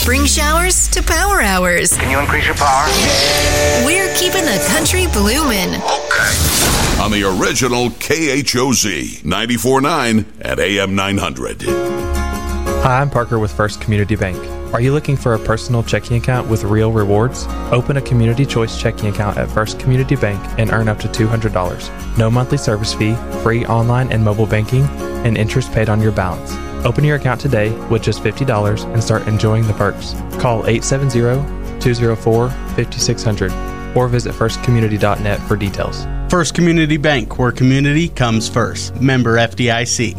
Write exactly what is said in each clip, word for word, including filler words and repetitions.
spring showers to power hours. Can you increase your power? We're keeping the country blooming. Okay. On the original K H O Z ninety-four point nine at A M nine hundred. Hi, I'm Parker with First Community Bank. Are you looking for a personal checking account with real rewards? Open a Community Choice checking account at First Community Bank and earn up to two hundred dollars. No monthly service fee, free online and mobile banking, and interest paid on your balance. Open your account today with just fifty dollars and start enjoying the perks. Call eight seven zero, two zero four, five six zero zero or visit first community dot net for details. First Community Bank, where community comes first. Member F D I C.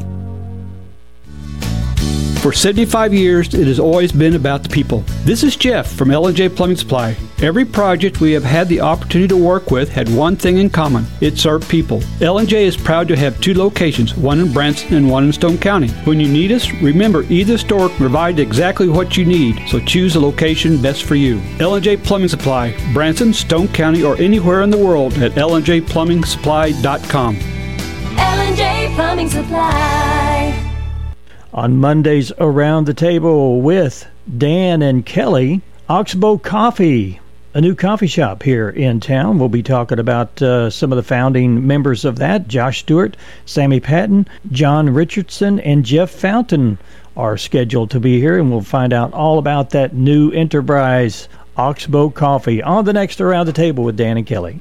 For seventy-five years, it has always been about the people. This is Jeff from L and J Plumbing Supply. Every project we have had the opportunity to work with had one thing in common. It's our people. L and J is proud to have two locations, one in Branson and one in Stone County. When you need us, remember either store can provide exactly what you need, so choose the location best for you. L and J Plumbing Supply, Branson, Stone County, or anywhere in the world at L and J plumbing supply dot com. L and J Plumbing Supply. On Mondays Around the Table with Dan and Kelly, Oxbow Coffee, a new coffee shop here in town. We'll be talking about uh, some of the founding members of that. Josh Stewart, Sammy Patton, John Richardson, and Jeff Fountain are scheduled to be here, and we'll find out all about that new enterprise, Oxbow Coffee, on the next Around the Table with Dan and Kelly.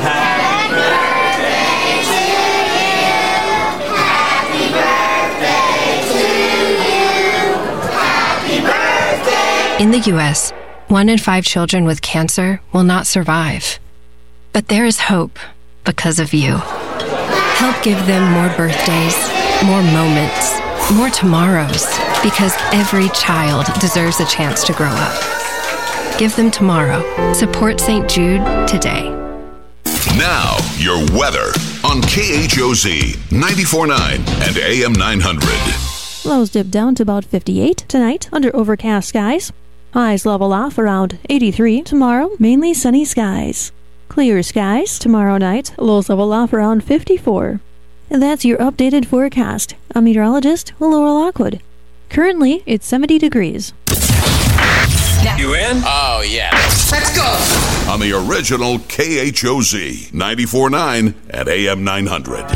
In the U S, one in five children with cancer will not survive. But there is hope because of you. Help give them more birthdays, more moments, more tomorrows, because every child deserves a chance to grow up. Give them tomorrow. Support Saint Jude today. Now, your weather on K H O Z ninety-four point nine and A M nine hundred. Lows dip down to about fifty-eight tonight under overcast skies. Highs level off around eighty-three tomorrow, mainly sunny skies. Clear skies tomorrow night, lows level off around fifty-four. And that's your updated forecast. I'm meteorologist Laura Lockwood. Currently, it's seventy degrees. You in? Oh, yeah. Let's go. On the original K H O Z ninety-four point nine at A M nine hundred.